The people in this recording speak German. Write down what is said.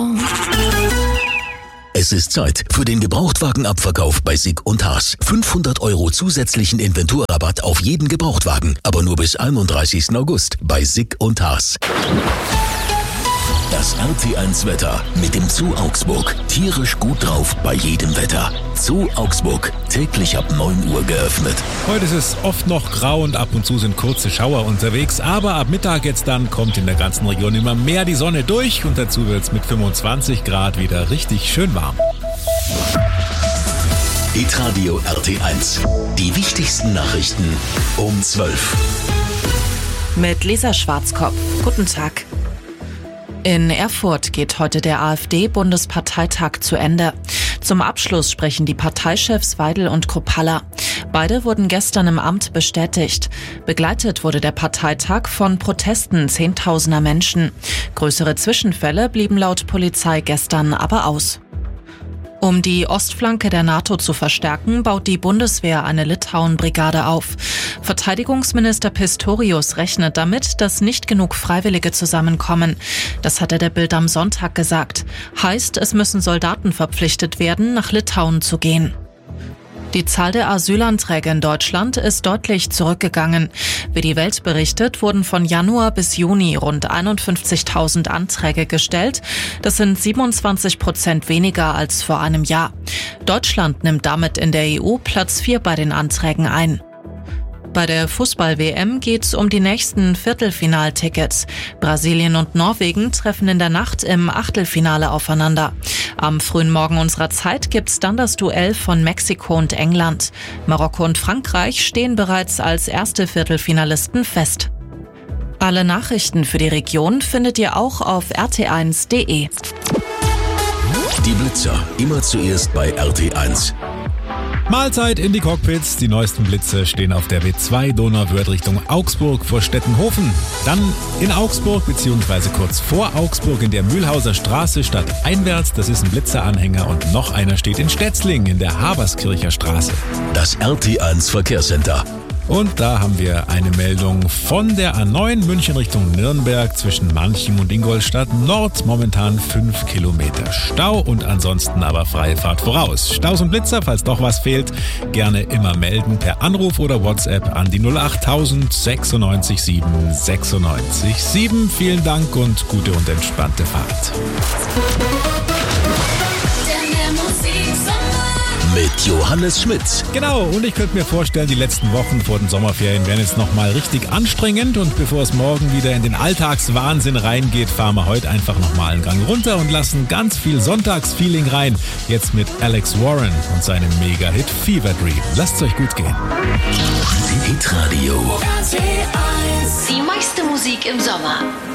Es ist Zeit für den Gebrauchtwagenabverkauf bei Sick und Haas. 500 € zusätzlichen Inventurrabatt auf jeden Gebrauchtwagen, aber nur bis 31. August bei Sick und Haas. Das RT1 Wetter mit dem Zoo Augsburg. Tierisch gut drauf bei jedem Wetter. Zoo Augsburg, täglich ab 9 Uhr geöffnet. Heute ist es oft noch grau und ab und zu sind kurze Schauer unterwegs, aber ab Mittag jetzt dann kommt in der ganzen Region immer mehr die Sonne durch und dazu wird es mit 25 Grad wieder richtig schön warm. Hitradio RT1. Die wichtigsten Nachrichten um 12. Mit Lisa Schwarzkopf. Guten Tag. In Erfurt geht heute der AfD-Bundesparteitag zu Ende. Zum Abschluss sprechen die Parteichefs Weidel und Kruppalla. Beide wurden gestern im Amt bestätigt. Begleitet wurde der Parteitag von Protesten Zehntausender Menschen. Größere Zwischenfälle blieben laut Polizei gestern aber aus. Um die Ostflanke der NATO zu verstärken, baut die Bundeswehr eine Litauen-Brigade auf. Verteidigungsminister Pistorius rechnet damit, dass nicht genug Freiwillige zusammenkommen. Das hat er der Bild am Sonntag gesagt. Heißt, es müssen Soldaten verpflichtet werden, nach Litauen zu gehen. Die Zahl der Asylanträge in Deutschland ist deutlich zurückgegangen. Wie die Welt berichtet, wurden von Januar bis Juni rund 51.000 Anträge gestellt. Das sind 27% weniger als vor einem Jahr. Deutschland nimmt damit in der EU Platz 4 bei den Anträgen ein. Bei der Fußball-WM geht's um die nächsten Viertelfinaltickets. Brasilien und Norwegen treffen in der Nacht im Achtelfinale aufeinander. Am frühen Morgen unserer Zeit gibt's dann das Duell von Mexiko und England. Marokko und Frankreich stehen bereits als erste Viertelfinalisten fest. Alle Nachrichten für die Region findet ihr auch auf rt1.de. Die Blitzer, immer zuerst bei RT1. Mahlzeit in die Cockpits. Die neuesten Blitze stehen auf der B2 Donauwörth Richtung Augsburg vor Stettenhofen. Dann in Augsburg bzw. kurz vor Augsburg in der Mühlhauser Straße stadteinwärts. Das ist ein Blitzeranhänger und noch einer steht in Stetzling in der Haberskircher Straße. Das RT1 Verkehrscenter. Und da haben wir eine Meldung von der A9 München Richtung Nürnberg zwischen Manching und Ingolstadt Nord. Momentan 5 Kilometer Stau und ansonsten aber freie Fahrt voraus. Staus und Blitzer, falls doch was fehlt, gerne immer melden per Anruf oder WhatsApp an die 08000 96 7 96 7. Vielen Dank und gute und entspannte Fahrt. Mit Johannes Schmidt. Genau, und ich könnte mir vorstellen, die letzten Wochen vor den Sommerferien werden jetzt nochmal richtig anstrengend. Und bevor es morgen wieder in den Alltagswahnsinn reingeht, fahren wir heute einfach nochmal einen Gang runter und lassen ganz viel Sonntagsfeeling rein. Jetzt mit Alex Warren und seinem Mega-Hit Fever Dream. Lasst es euch gut gehen. Hitradio. Die meiste Musik im Sommer.